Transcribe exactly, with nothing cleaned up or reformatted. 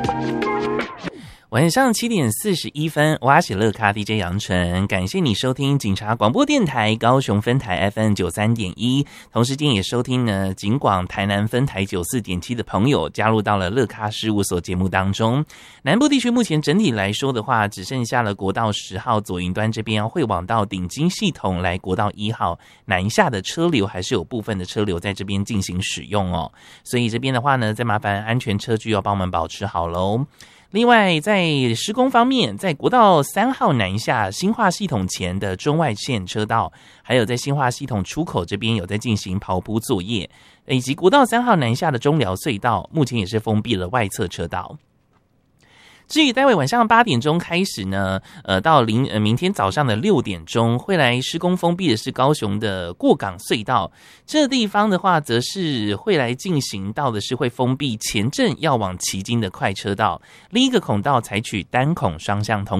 晚上七点四十一分，我喜乐咖 D J 杨纯，感谢你收听警察广播电台高雄分台 F M 九三点一，同时间也收听呢警广台南分台九四点七的朋友加入到了乐咖事务所节目当中。南部地区目前整体来说的话，只剩下了国道十号左营端这边要会往到顶金系统来国道一号南下的车流，还是有部分的车流在这边进行使用哦，所以这边的话呢，再麻烦安全车距要帮我们保持好喽。另外在施工方面，在国道三号南下新化系统前的中外线车道，还有在新化系统出口这边有在进行刨铺作业，以及国道三号南下的中寮隧道目前也是封闭了外侧车道。至于待会晚上八点钟开始呢，呃，到零呃明天早上的六点钟会来施工封闭的是高雄的过港隧道，这地方的话，则是会来进行到的是会封闭前镇要往旗津的快车道，另一个孔道采取单孔双向通